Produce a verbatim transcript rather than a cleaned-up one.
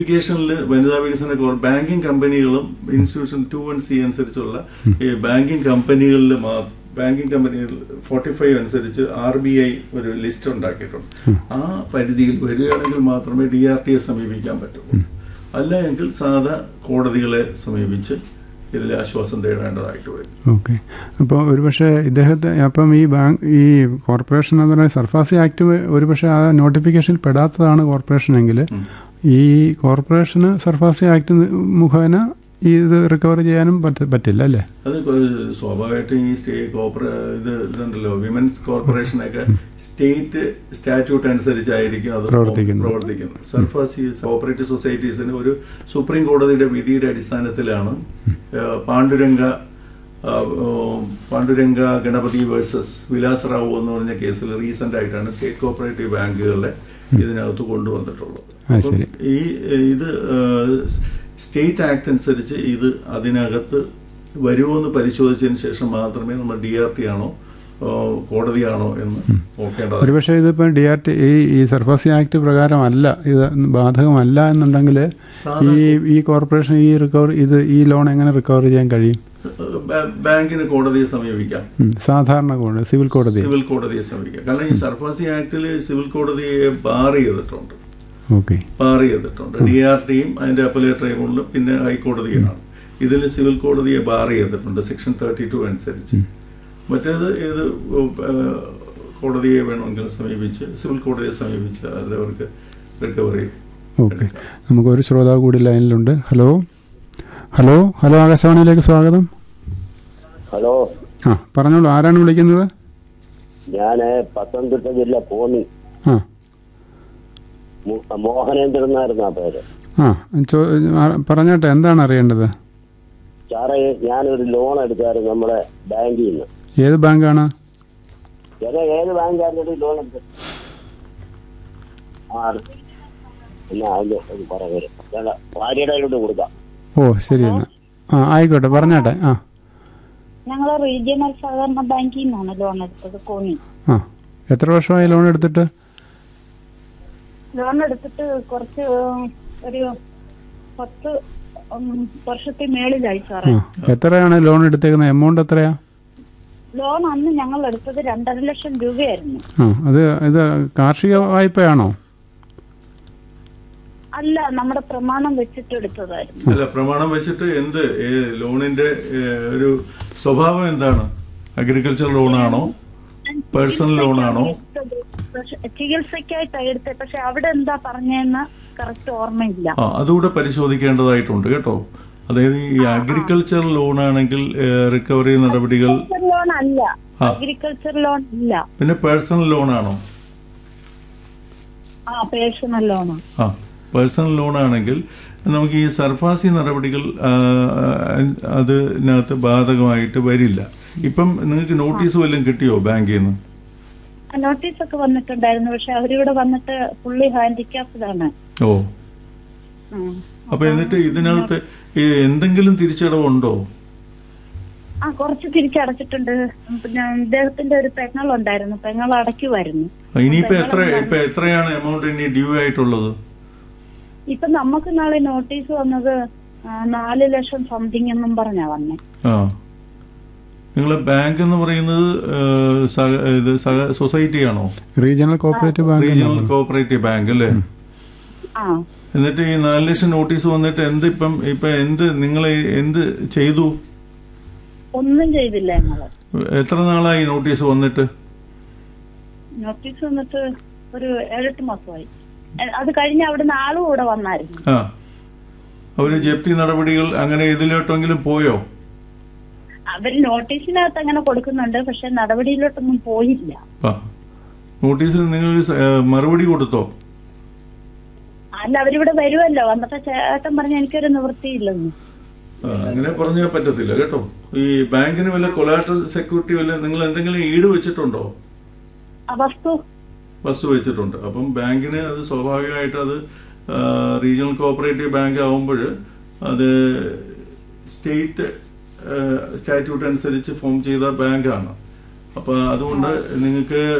എഡ്യൂക്കേഷനിൽ വനിതാ വികസന ബാങ്കിങ് കമ്പനികളും ഇൻസ്റ്റിറ്റ്യൂഷൻ ടു വൺ സി അനുസരിച്ചുള്ള ഈ ബാങ്കിങ് കമ്പനികളിൽ ബാങ്കിങ് കമ്പനികൾ ഫോർട്ടി ഫൈവ് അനുസരിച്ച് ആർ ബി ഐ ഒരു ലിസ്റ്റ് ഉണ്ടാക്കിയിട്ടുണ്ട്. ആ പരിധിയിൽ വരികയാണെങ്കിൽ മാത്രമേ ഡി ആർ ടിയെ സമീപിക്കാൻ പറ്റുള്ളൂ. അല്ല എങ്കിൽ സാധാ കോടതികളെ സമീപിച്ച് ഇതിൽ ആശ്വാസം തേടേണ്ടതായിട്ട് വരും. ഓക്കെ. അപ്പോൾ ഒരുപക്ഷെ ഇദ്ദേഹത്തെ അപ്പം ഈ ബാങ്ക് ഈ കോർപ്പറേഷൻ എന്ന് പറയുന്ന സർഫാസി ആക്ട് ഒരുപക്ഷെ ആ നോട്ടിഫിക്കേഷനിൽ പെടാത്തതാണ് കോർപ്പറേഷനെങ്കിൽ ഈ കോർപ്പറേഷന് സർഫാസി ആക്ട് മുഖേന ഇത് റിക്കവർ ചെയ്യാനും പറ്റില്ല അല്ലേ? അത് സ്വാഭാവികമായിട്ടും ഈ സ്റ്റേ കോർപ്പറേ ഇത് ഇതുണ്ടല്ലോ വിമൻസ് കോർപ്പറേഷനൊക്കെ സ്റ്റേറ്റ് സ്റ്റാറ്റ്യൂട്ട് അനുസരിച്ചായിരിക്കും അത് പ്രവർത്തിക്കുന്നത്. സർഫാസി കോഓപ്പറേറ്റീവ് സൊസൈറ്റീസിന് ഒരു സുപ്രീം കോടതിയുടെ വിധിയുടെ അടിസ്ഥാനത്തിലാണ് പാണ്ഡുരംഗ പാണ്ഡുരംഗ ഗണപതി വേഴ്സസ് വിലാസ് റാവു എന്ന് പറഞ്ഞ കേസിൽ റീസെന്റ് ആയിട്ടാണ് സ്റ്റേറ്റ് കോഓപ്പറേറ്റീവ് ബാങ്കുകളെ ഇതിനകത്ത് കൊണ്ടുവന്നിട്ടുള്ളത്. ഈ ഇത് സ്റ്റേറ്റ് ആക്ട് അനുസരിച്ച് ഇത് അതിനകത്ത് വരുമോ എന്ന് പരിശോധിച്ചതിന് ശേഷം മാത്രമേ നമ്മൾ ഡി ആർ ടി ആണോ കോടതിയാണോ എന്ന് നോക്കേണ്ടത്. ഒരുപക്ഷെ ഇതിപ്പോൾ ഡി ആർ ടി ഈ ഈ സർഫാസി ആക്ട് പ്രകാരമല്ല, ഇത് ബാധകമല്ല എന്നുണ്ടെങ്കിൽ ഈ ഈ കോർപ്പറേഷൻ ഈ റിക്കവർ ഇത് ഈ ലോൺ എങ്ങനെ റിക്കവർ ചെയ്യാൻ കഴിയും? ബാങ്കിന് കോടതിയെ സമീപിക്കാം. സാധാരണ കോടതി സിവിൽ കോടതി സിവിൽ കോടതിയെ സമീപിക്കാം. കാരണം ഈ സർഫാസി ആക്ടിൽ സിവിൽ കോടതിയെ ബാർ ചെയ്തിട്ടുണ്ട്. ബാർ ചെയ്തിട്ടുണ്ട് ഡി ആർ ടിയും അതിന്റെ അപ്പലേറ്റ് ട്രൈബ്യൂണലും പിന്നെ ഹൈക്കോടതിയാണ്. ഇതിൽ സിവിൽ കോടതിയെ ബാർ ചെയ്തിട്ടുണ്ട് സെക്ഷൻ തേർട്ടി ടു അനുസരിച്ച്. മറ്റേത് ഏത് കോടതിയെ വേണമെങ്കിൽ സമീപിച്ച് സിവിൽ കോടതിയെ സമീപിച്ച് അത് അവർക്ക് റിക്കവറി. ഓക്കെ. നമുക്കൊരു ശ്രോതാവ് കൂടി ലൈനിലുണ്ട്. ഹലോ ഹലോ ഹലോ ആകാശവാണിയിലേക്ക് സ്വാഗതം. ഹലോ. ആ പറഞ്ഞോളൂ, ആരാണ് വിളിക്കുന്നത്? ഞാൻ പത്തനംതിട്ട ജില്ല കോന്നി ആ മോഹനേന്ദ്രൻ എന്നായിരുന്നു ആ പേര്. ആ പറഞ്ഞോട്ടെ, എന്താണ് അറിയേണ്ടത്? സാറേ, ഞാനൊരു ലോൺ എടുത്തായിരുന്നു നമ്മുടെ ബാങ്കിൽ നിന്ന്. ഏത് ബാങ്കാണ്? ഏത് ബാങ്കായിരുന്നു ലോൺ എടുത്തത്? ആ എന്നാ അതിന് പറയാം, ഭാര്യയുടെ കയ്യിലോട്ട് കൊടുക്കാം. ഓ ശരി, എന്നാ ആ ആയിക്കോട്ടെ, പറഞ്ഞോട്ടെ. ആ ഞങ്ങൾ റീജിയണൽ സഹകരണ ബാങ്കിൽ നിന്നാണ് ലോൺ എടുത്തത്, കോന്നി. ആ എത്ര വർഷമായി ലോൺ എടുത്തിട്ട്? ലോൺ എടുത്തിട്ട് കുറച്ച് ഒരു പത്ത് വർഷത്തെ മേളിലായി സാറേ. എത്രയാണ് ലോൺ എടുത്തേക്കുന്നത്? എമൗണ്ട് എത്രയാ? ലോൺ അന്ന് ഞങ്ങൾ എടുത്തത് രണ്ടര ലക്ഷം രൂപയായിരുന്നു. ആ അത് ഇത് കാർഷിക വായ്പയാണോ? അല്ല, നമ്മുടെ പ്രമാണം വെച്ചിട്ട് എടുത്തതായിരുന്നു. അല്ല, പ്രമാണം വെച്ചിട്ട് എന്ത് ലോണിന്റെ ഒരു സ്വഭാവം എന്താണ്? Agriculture ലോണാണോ personal ലോണാണോ? ചികിത്സക്കായിട്ടാണ് എടുത്തത്. പക്ഷെ അവിടെ എന്താ പറഞ്ഞെന്ന് കറക്റ്റ് ഓർമ്മയില്ല. ആ അതുകൂടെ പരിശോധിക്കേണ്ടതായിട്ടുണ്ട് കേട്ടോ. അതായത് ഈ അഗ്രികൾച്ചർ ലോൺ ആണെങ്കിൽ റിക്കവറി നടപടികൾ ലോൺ അല്ല, അഗ്രികൾച്ചർ ലോൺ ഇല്ല. പിന്നെ പേഴ്സണൽ ലോൺ ആണോ? ആ പേഴ്സണൽ ലോണോ? ആ പേഴ്സണൽ ലോൺ ആണെങ്കിൽ നമുക്ക് ഈ സർഫാസി നടപടികൾ അതിനകത്ത് ബാധകമായിട്ട് വരില്ല. ഇപ്പം നിങ്ങൾക്ക് നോട്ടീസ് വല്ലതും കിട്ടിയോ ബാങ്കിൽ നിന്ന്? നോട്ടീസ് ഒക്കെ വന്നിട്ടുണ്ടായിരുന്നു, പക്ഷെ അവരിവിടെ വന്നിട്ട് ഫുള്ളി ഹാൻഡിക്യാപ്ഡാണ്. ഓ, അപ്പൊ എന്നിട്ട് ഇതിനകത്ത് എന്തെങ്കിലും തിരിച്ചടവുണ്ടോ? ആ കുറച്ച് തിരിച്ചടച്ചിട്ടുണ്ട്. പിന്നെ ഇദ്ദേഹത്തിന്റെ ഒരു പെങ്ങൾ ഉണ്ടായിരുന്നു, പെങ്ങൾ അടയ്ക്കുമായിരുന്നു. ഇനിയിപ്പോ എത്ര ഇപ്പൊ എത്രയാണ് എമൗണ്ട് ഇനി ഡ്യൂ ആയിട്ടുള്ളത്? ഇപ്പൊ നമുക്ക് നാളെ നോട്ടീസ് വന്നത് നാല് ലക്ഷം സംതിങ് എന്നും പറഞ്ഞാ വന്നേ. ആ നിങ്ങളെ ബാങ്ക് എന്ന് പറയുന്നത് സൊസൈറ്റി ആണോ? Regional cooperative bank. Regional cooperative bank അല്ലേ? എന്നിട്ട് ഈ നാല് ലക്ഷം നോട്ടീസ് വന്നിട്ട് എന്ത് ഇപ്പം ഇപ്പൊ എന്ത് നിങ്ങൾ എന്ത് ചെയ്തു? ഒന്നും ചെയ്തില്ല. ഞങ്ങള് എത്ര നാളായി നോട്ടീസ് വന്നിട്ട്? നോട്ടീസ് വന്നിട്ട് ഒരു ഏഴെട്ട് മാസമായി. അത് കഴിഞ്ഞ് അവിടുന്ന് ആളും കൂടെ വന്നായിരുന്നു. ആ അവര് ജപ്തി നടപടികൾ അങ്ങനെ ഇതിലോട്ടെങ്കിലും പോയോ? അവര് നോട്ടീസിനകത്ത് അങ്ങനെ കൊടുക്കുന്നുണ്ട്, പക്ഷെ നടപടിയിലോട്ടൊന്നും പോയില്ല. നോട്ടീസിൽ നിങ്ങൾ മറുപടി കൊടുത്തോ? അല്ല, അവരിവിടെ വരുമല്ലോ, വന്നിട്ട് ചേട്ടൻ പറഞ്ഞ എനിക്കൊരു നിവൃത്തിയില്ലെന്ന്. അങ്ങനെ പറഞ്ഞാൽ പറ്റത്തില്ല കേട്ടോ. ഈ ബാങ്കിന് വല്ല കൊലാറ്ററൽ സെക്യൂരിറ്റി വല്ല നിങ്ങൾ എന്തെങ്കിലും ഈട് വെച്ചിട്ടുണ്ടോ? വസ്തു വസ്തു വെച്ചിട്ടുണ്ട്. അപ്പം ബാങ്കിന് അത് സ്വാഭാവികമായിട്ട് അത് റീജിയണൽ കോഓപ്പറേറ്റീവ് ബാങ്ക് ആവുമ്പോൾ അത് സ്റ്റേറ്റ് സ്റ്റാറ്റ്യൂട്ട് അനുസരിച്ച് ഫോം ചെയ്ത ബാങ്കാണ്. അപ്പൊ അതുകൊണ്ട് നിങ്ങൾക്ക്